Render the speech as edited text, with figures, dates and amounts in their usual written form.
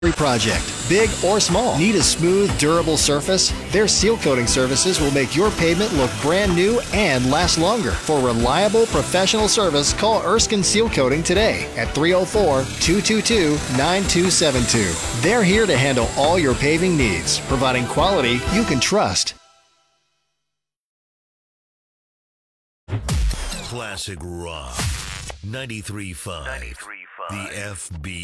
Every project, big or small, need a smooth, durable surface? Their seal coating services will make your pavement look brand new and last longer. For reliable, professional service, call Erskine Seal Coating today at 304-222-9272. They're here to handle all your paving needs, providing quality you can trust. Classic Rock 93.5. The FB.